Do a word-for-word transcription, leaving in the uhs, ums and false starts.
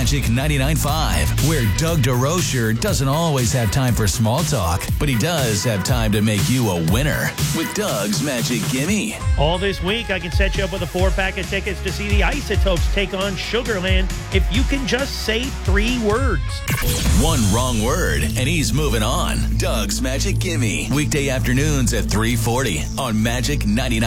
Magic ninety-nine point five, where Doug DeRocher doesn't always have time for small talk, but he does have time to make you a winner with Doug's Magic Gimme. All this week, I can set you up with a four-pack of tickets to see the Isotopes take on Sugarland if you can just say three words. One wrong word, and he's moving on. Doug's Magic Gimme. Weekday afternoons at three forty on Magic ninety-nine.